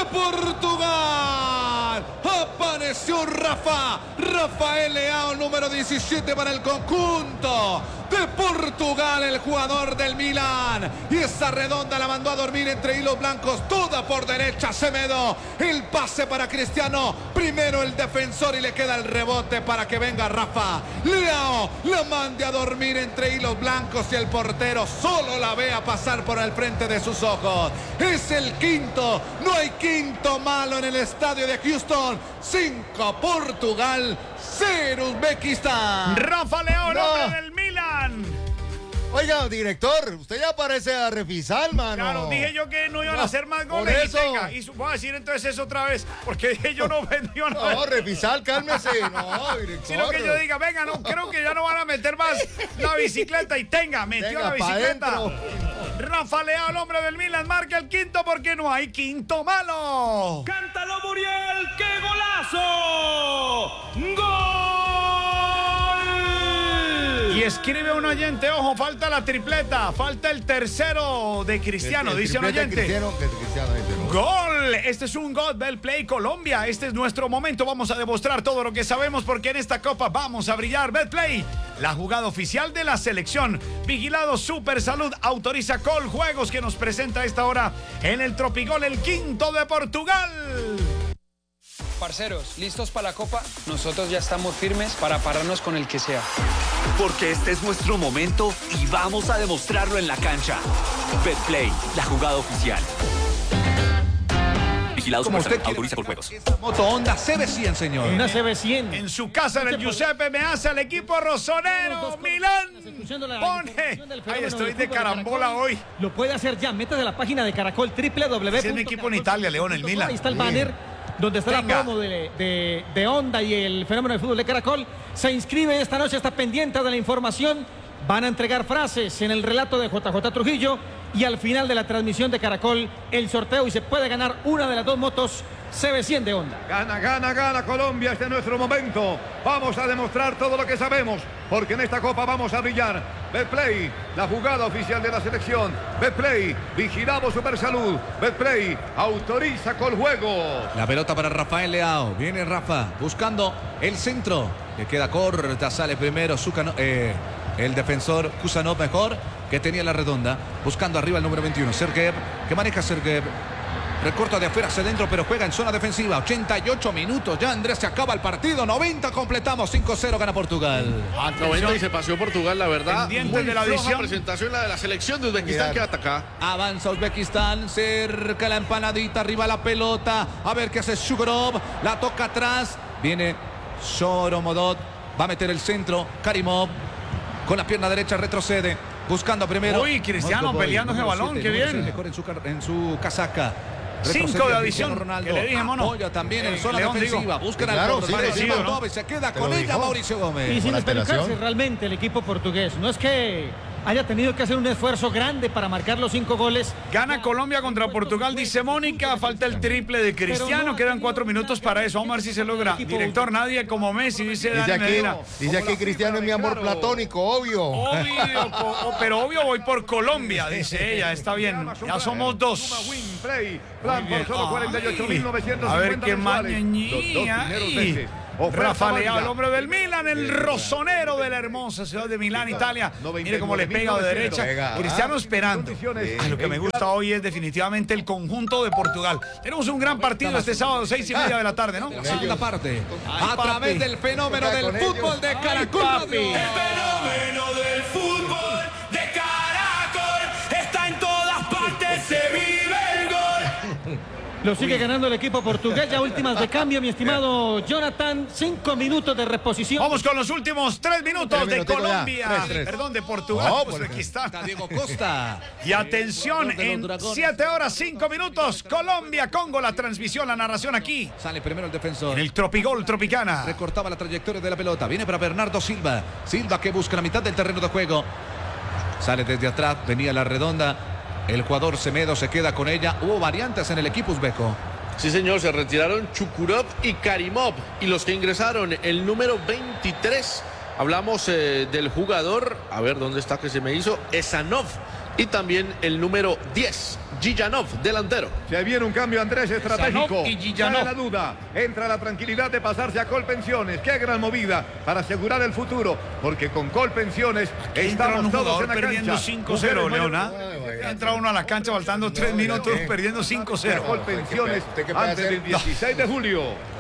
Portugal. Apareció Rafael Leao, número 17 para el conjunto de Portugal, el jugador del Milan. Y esa redonda la mandó a dormir entre hilos blancos, toda por derecha. Semedo, el pase para Cristiano. Primero el defensor y le queda el rebote para que venga Rafa. Leao la mande a dormir entre hilos blancos y el portero solo la ve a pasar por el frente de sus ojos. Es el quinto, no hay quinto malo en el estadio de Houston. 5 Portugal, 0 Uzbekistán. Rafa Leao, hombre del Milan. Oiga, director, usted ya parece a Refisal, mano. Claro, dije yo que no iban a hacer más goles. Por eso. Y voy a decir entonces eso otra vez, porque dije yo no. No, Refisal, cálmese. No, director. Sino que yo diga, venga, no, creo que ya no van a meter más la bicicleta. Y metió la bicicleta. Rafa Leao, el hombre del Milan, marca el quinto porque no hay quinto malo. ¡Cántalo, Muriel! ¡Qué golazo! ¡Gol! Y escribe un oyente, ojo, falta la tripleta, falta el tercero de Cristiano, dice un oyente. ¡Gol! Este es un gol del Play Colombia. Este es nuestro momento. Vamos a demostrar todo lo que sabemos porque en esta copa vamos a brillar. Betplay, la jugada oficial de la selección. Vigilado Super Salud, autoriza Coljuegos que nos presenta a esta hora en el Tropigol, el quinto de Portugal. Parceros, ¿listos para la copa? Nosotros ya estamos firmes para pararnos con el que sea. Porque este es nuestro momento y vamos a demostrarlo en la cancha. Betplay, la jugada oficial. Vigilado Como Super usted Salud, autoriza Coljuegos. Esta moto Honda CB100, señor. Una CB100. En su casa, en el Giuseppe Meazza, el equipo rosonero, Milán. Pone. Ay, estoy de carambola hoy. Lo puede hacer ya. Métase a la página de Caracol, www. Es el equipo en Italia, León, el Milan. Ahí está el banner donde está la promo de Honda y el fenómeno de fútbol de Caracol. Se inscribe esta noche, está pendiente de la información. Van a entregar frases en el relato de JJ Trujillo y al final de la transmisión de Caracol el sorteo y se puede ganar una de las dos motos CB100 de Honda. Gana Colombia, este es nuestro momento. Vamos a demostrar todo lo que sabemos, porque en esta copa vamos a brillar. Betplay, la jugada oficial de la selección. Betplay, vigilamos Super Salud. Betplay, autoriza Coljuegos. La pelota para Rafael Leao. Viene Rafa buscando el centro. Le queda corta, sale primero el defensor Kusanov mejor, que tenía la redonda. Buscando arriba el número 21, Sergev, que maneja Sergev. Recorta de afuera hacia adentro, pero juega en zona defensiva. 88 minutos ya, Andrés, se acaba el partido. 90 completamos, 5-0 gana Portugal. 90 y se paseó Portugal, la verdad. Pendiente de la edición. Presentación la de la selección de Uzbekistán que ataca. Avanza Uzbekistán, cerca la empanadita, arriba la pelota. A ver qué hace Shugorov, la toca atrás. Viene Shoromodot, va a meter el centro. Karimov con la pierna derecha retrocede, buscando primero. Uy, Cristiano peleando ese balón, qué bien. Mejor en su casaca. 5 de adición, que le dije, mono. Apoya también en zona León, defensiva. Buscan al ¿no? Se queda con ella Mauricio Gómez. Y sin despelucarse realmente el equipo portugués. No es que haya tenido que hacer un esfuerzo grande para marcar los 5 goles. Gana Colombia contra Portugal, dice Mónica. Falta el triple de Cristiano. Quedan 4 minutos para eso. Vamos a ver si se logra. Director, nadie como Messi, dice Dani Medina. Dice aquí Cristiano es mi amor platónico, obvio. Pero obvio voy por Colombia, dice ella. Está bien. Ya somos 2. A ver qué mañanía. Rafa Leao, el hombre del Milan, el rosonero de la hermosa ciudad de Milán, Italia. Mire cómo le pega de derecha. Cristiano esperando. Lo que me gusta hoy es definitivamente el conjunto de Portugal. Tenemos un gran partido este sábado, 6:30 de la tarde, ¿no? Segunda parte. A través del fenómeno del fútbol de Caracol. El fenómeno del fútbol de Caracol está en todas partes, se vive el gol. Lo sigue ganando el equipo portugués. Ya últimas de cambio, mi estimado Jonathan. 5 minutos de reposición. Vamos con los últimos 3 minutos de Colombia. Perdón, de Portugal. No, pues aquí está Diego Costa. Y atención, en 7 horas 5 minutos, Colombia, Congo, la transmisión, la narración aquí. Sale primero el defensor. En el Tropigol Tropicana. Recortaba la trayectoria de la pelota. Viene para Bernardo Silva. Silva que busca la mitad del terreno de juego. Sale desde atrás, venía la redonda. El jugador Semedo se queda con ella. Hubo variantes en el equipo uzbeco. Sí, señor, se retiraron Chukurov y Karimov. Y los que ingresaron, el número 23. Hablamos del jugador, a ver, ¿dónde está que se me hizo? Esanov, y también el número 10, Gijanov, delantero. Se viene un cambio, Andrés, estratégico. Sale la duda, entra la tranquilidad de pasarse a Colpensiones. Qué gran movida para asegurar el futuro, porque con Colpensiones estamos todos en la perdiendo cancha. 5-0, Leona. Entra uno a la cancha faltando 3 minutos, perdiendo 5-0. Colpensiones antes del 16 de julio.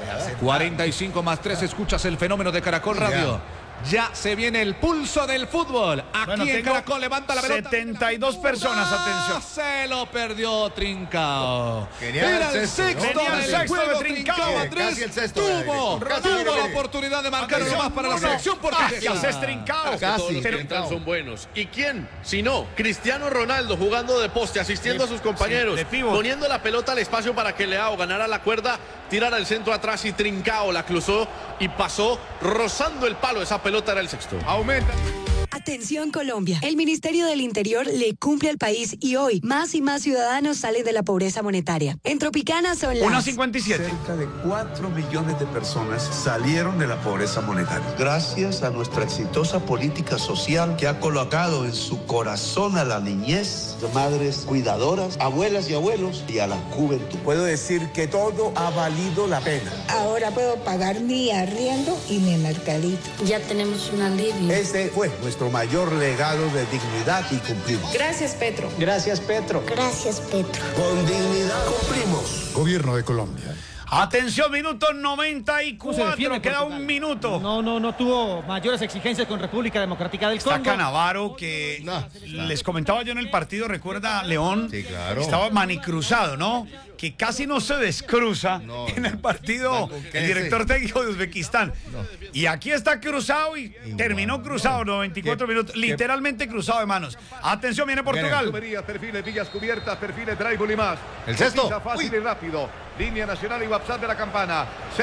45 más 3, escuchas el fenómeno de Caracol Radio. Ya se viene el pulso del fútbol. Aquí en Caracol levanta la pelota. 72 personas, atención. Se lo perdió Trincao. Era el sexto del juego, Trincao. Andrés tuvo la oportunidad de marcar uno más para la selección portuguesa. Es Trincao. Todos los que entran son buenos. ¿Y quién? Si no, Cristiano Ronaldo jugando de poste, asistiendo a sus compañeros, poniendo la pelota al espacio para que Leao ganara la cuerda, tirara el centro atrás y Trincao la cruzó y pasó rozando el palo. Esa pelota era el sexto. Aumenta. Atención Colombia, el Ministerio del Interior le cumple al país y hoy más y más ciudadanos salen de la pobreza monetaria. En Tropicana son las 1:57. Cerca de 4 millones de personas salieron de la pobreza monetaria. Gracias a nuestra exitosa política social que ha colocado en su corazón a la niñez, de madres cuidadoras, abuelas y abuelos y a la juventud. Puedo decir que todo ha valido la pena. Ahora puedo pagar mi arriendo y mi mercadito. Ya tenemos un alivio. Este fue nuestro mayor legado de dignidad y cumplimos. Gracias, Petro. Gracias, Petro. Gracias, Petro. Con dignidad cumplimos. Gobierno de Colombia. Atención, minuto 94. Queda un minuto. No tuvo mayores exigencias con República Democrática del Congo. Está Canavaro, que les comentaba yo en el partido, recuerda, León. Sí, claro. Estaba manicruzado, ¿no? Que casi no se descruza en el partido el director técnico de Uzbekistán. Y aquí está cruzado y terminó cruzado 94 minutos, literalmente cruzado de manos. Atención, viene Portugal. Perfiles, villas cubiertas, perfiles, drive y más. El sexto. Fácil y rápido. Línea nacional y WhatsApp de la campana.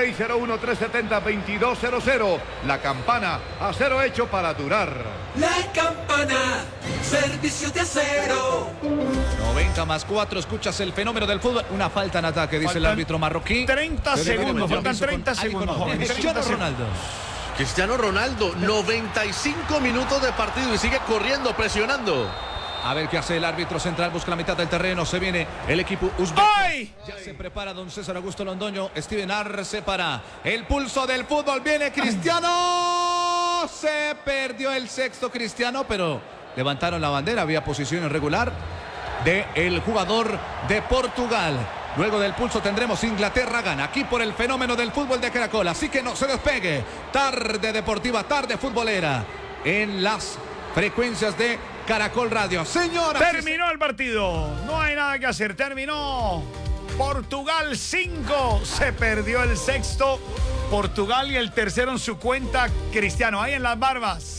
601-370-2200. La campana, acero hecho para durar. La campana, servicio de acero. 90 más 4, escuchas el fenómeno del fútbol. Una falta en ataque, dice el árbitro marroquí. 30 segundos, faltan 30 segundos, joven. Cristiano Ronaldo. Cristiano Ronaldo, 95 minutos de partido y sigue corriendo, presionando. A ver qué hace el árbitro central, busca la mitad del terreno, se viene el equipo uzbek. Ya se prepara don César Augusto Londoño, Steven Arce para el pulso del fútbol, viene Cristiano, se perdió el sexto Cristiano, pero levantaron la bandera, había posición irregular del jugador de Portugal. Luego del pulso tendremos Inglaterra gana, aquí por el fenómeno del fútbol de Caracol, así que no se despegue, tarde deportiva, tarde futbolera, en las frecuencias de Caracol Radio. Señora, terminó el partido. No hay nada que hacer. Terminó. Portugal 5. Se perdió el sexto. Portugal y el tercero en su cuenta. Cristiano ahí en las barbas.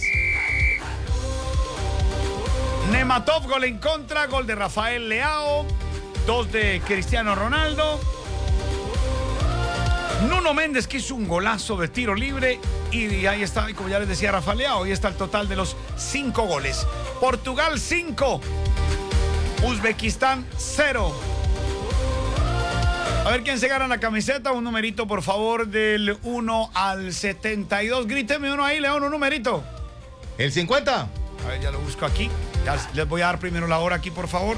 Nematov, gol en contra. Gol de Rafael Leao. 2 de Cristiano Ronaldo. Nuno Méndez, que hizo un golazo de tiro libre. Y ahí está, como ya les decía, Rafael Leao. Ahí está el total de los 5 goles. Portugal 5. Uzbekistán 0. A ver quién se gana la camiseta. Un numerito, por favor, del 1 al 72. Gríteme uno ahí, León, un numerito. El 50. A ver, ya lo busco aquí. Ya les voy a dar primero la hora aquí, por favor.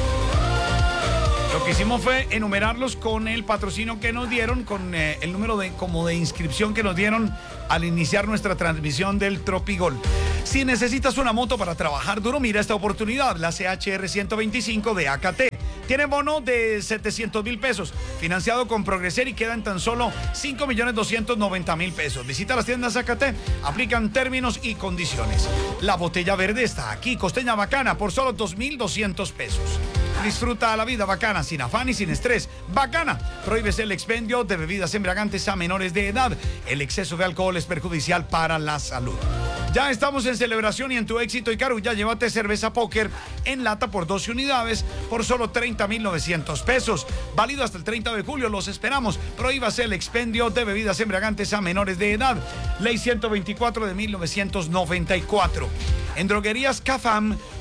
Lo que hicimos fue enumerarlos con el patrocinio que nos dieron, con el número de inscripción que nos dieron al iniciar nuestra transmisión del Tropigol. Si necesitas una moto para trabajar duro, mira esta oportunidad, la CHR 125 de AKT. Tiene bono de 700,000 pesos, financiado con Progreser y queda en tan solo 5,290,000 pesos. Visita las tiendas AKT, aplican términos y condiciones. La botella verde está aquí, costeña bacana, por solo 2,200 pesos. Disfruta la vida bacana, sin afán y sin estrés. Bacana. Prohíbes el expendio de bebidas embriagantes a menores de edad. El exceso de alcohol es perjudicial para la salud. Ya estamos en celebración y en tu éxito y Carulla, llévate cerveza póker en lata por 12 unidades por solo 30,900 pesos. Válido hasta el 30 de julio. Los esperamos. Prohíbas el expendio de bebidas embriagantes a menores de edad. Ley 124 de 1994. En droguerías CAFAM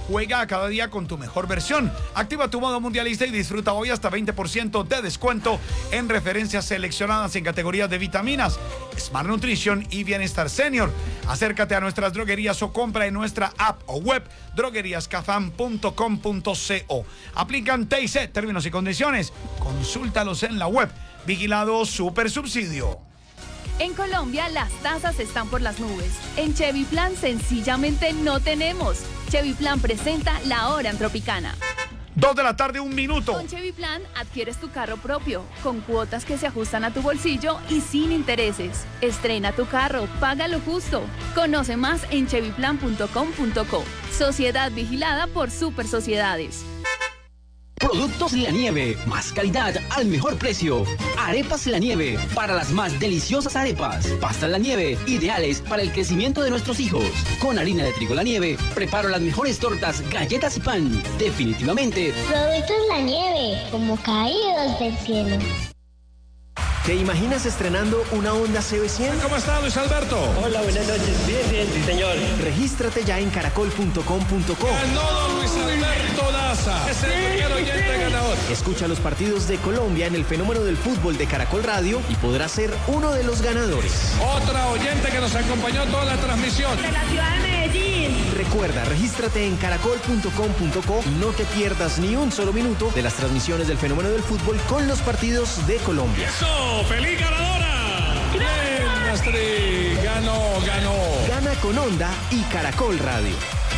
Juega cada día con tu mejor versión. Activa tu modo mundialista y disfruta hoy hasta 20% de descuento en referencias seleccionadas en categorías de vitaminas, Smart Nutrition y Bienestar Senior. Acércate a nuestras droguerías o compra en nuestra app o web drogueriascafam.com.co. Aplican TIC, términos y condiciones. Consúltalos en la web. Vigilado Supersubsidio. En Colombia las tasas están por las nubes. En Chevy Plan sencillamente no tenemos. Chevy Plan presenta La Hora en Tropicana. 2 de la tarde, 1 minuto. Con Chevy Plan adquieres tu carro propio, con cuotas que se ajustan a tu bolsillo y sin intereses. Estrena tu carro, paga lo justo. Conoce más en chevyplan.com.co. Sociedad vigilada por Super Sociedades. Productos La Nieve, más calidad al mejor precio. Arepas La Nieve, para las más deliciosas arepas. Pastas La Nieve, ideales para el crecimiento de nuestros hijos. Con harina de trigo La Nieve, preparo las mejores tortas, galletas y pan. Definitivamente. Productos La Nieve, como caídos del cielo. ¿Te imaginas estrenando una Honda CB100? ¿Cómo está, Luis Alberto? Hola, buenas noches. Bien, sí, señor. Regístrate ya en caracol.com.co. Ganó Luis Alberto Daza. Es el primer oyente ganador. Escucha los partidos de Colombia en el Fenómeno del Fútbol de Caracol Radio y podrás ser uno de los ganadores. Otra oyente que nos acompañó toda la transmisión. De la ciudad de Medellín. Recuerda, regístrate en caracol.com.co y no te pierdas ni un solo minuto de las transmisiones del Fenómeno del Fútbol con los partidos de Colombia. ¡Eso! ¡Feliz ganadora! ¡Bien, Astrid! ¡Ganó! Gana con Honda y Caracol Radio.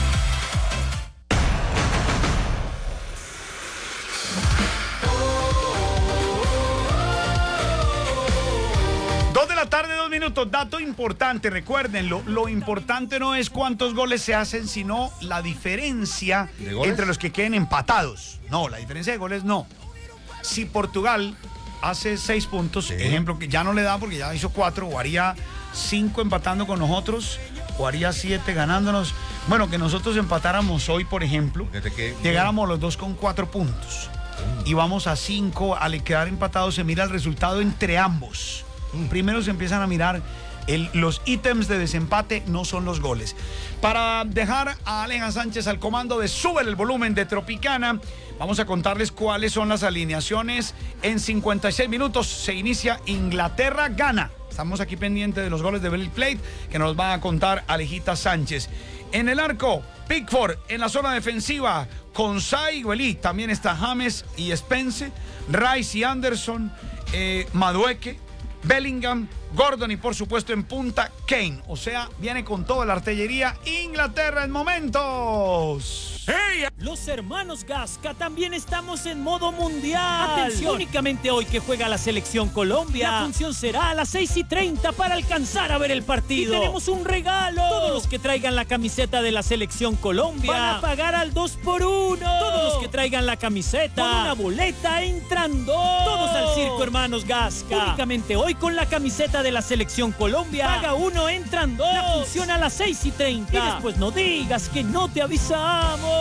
Tarde, 2 minutos. Dato importante, recuérdenlo. Lo importante no es cuántos goles se hacen, sino la diferencia entre los que queden empatados. No, la diferencia de goles no. Si Portugal hace 6 puntos, ejemplo, que ya no le da porque ya hizo 4, o haría 5 empatando con nosotros, o haría 7 ganándonos. Bueno, que nosotros empatáramos hoy, por ejemplo, llegáramos los dos con 4 puntos. Y vamos a 5, al quedar empatados se mira el resultado entre ambos. Primero se empiezan a mirar los ítems de desempate, no son los goles. Para dejar a Aleja Sánchez al comando de Sube el Volumen de Tropicana, vamos a contarles cuáles son las alineaciones. En 56 minutos se inicia Inglaterra-Ghana. Estamos aquí pendientes de los goles de Bell Plate que nos va a contar Alejita Sánchez. En el arco, Pickford. En la zona defensiva, Consai y Guelí. También está James y Spence, Rice y Anderson, Madueke, Bellingham, Gordon y por supuesto en punta Kane. O sea, viene con toda la artillería Inglaterra en momentos. ¡Hey! Los hermanos Gasca también estamos en modo mundial. Atención, únicamente hoy que juega la selección Colombia. La función será a las 6:30 para alcanzar a ver el partido. Y tenemos un regalo. Todos los que traigan la camiseta de la selección Colombia van a pagar al 2x1. Todos los que traigan la camiseta con una boleta entran 2. Todos al circo, hermanos Gasca. Únicamente hoy con la camiseta de la selección Colombia paga 1, entran 2. La función a las 6:30. Y después no digas que no te avisamos.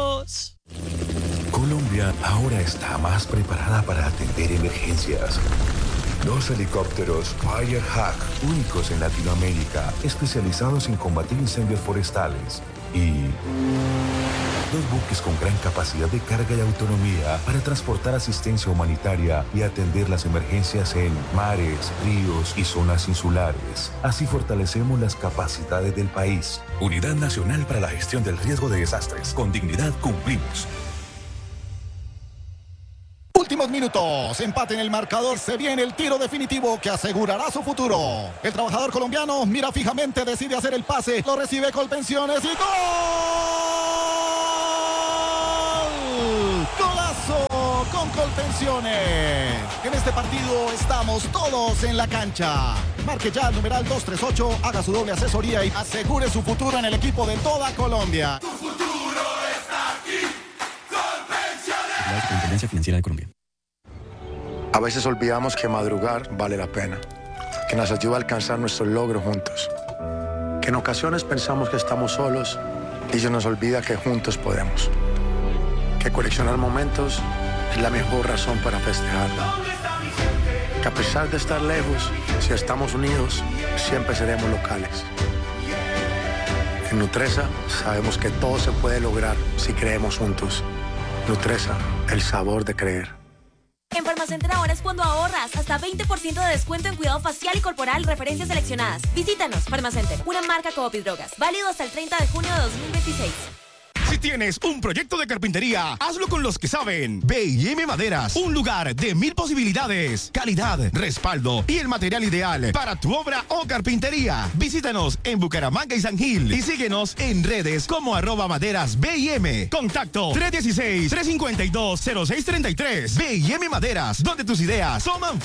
Colombia ahora está más preparada para atender emergencias. Los helicópteros Fire Hawk, únicos en Latinoamérica, especializados en combatir incendios forestales. Y 2 buques con gran capacidad de carga y autonomía para transportar asistencia humanitaria y atender las emergencias en mares, ríos y zonas insulares. Así fortalecemos las capacidades del país. Unidad Nacional para la Gestión del Riesgo de Desastres. Con dignidad cumplimos. Últimos minutos, empate en el marcador, se viene el tiro definitivo que asegurará su futuro. El trabajador colombiano mira fijamente, decide hacer el pase, lo recibe Colpensiones y ¡gol! ¡Golazo con Colpensiones! En este partido estamos todos en la cancha. Marque ya el numeral 238, haga su doble asesoría y asegure su futuro en el equipo de toda Colombia. Tu futuro está aquí, Colpensiones. La Superintendencia Financiera de Colombia. A veces olvidamos que madrugar vale la pena, que nos ayuda a alcanzar nuestros logros juntos, que en ocasiones pensamos que estamos solos y se nos olvida que juntos podemos, que coleccionar momentos es la mejor razón para festejar, que a pesar de estar lejos, si estamos unidos, siempre seremos locales. En Nutresa sabemos que todo se puede lograr si creemos juntos. Nutresa, el sabor de creer. En Farmacenter ahora es cuando ahorras hasta 20% de descuento en cuidado facial y corporal, referencias seleccionadas. Visítanos, Farmacenter, una marca Coop y Drogas. Válido hasta el 30 de junio de 2026. Si tienes un proyecto de carpintería, hazlo con los que saben. B&M Maderas, un lugar de 1000 posibilidades, calidad, respaldo y el material ideal para tu obra o carpintería. Visítanos en Bucaramanga y San Gil y síguenos en redes como @maderas B&M. Contacto 316-352-0633. B&M Maderas, donde tus ideas toman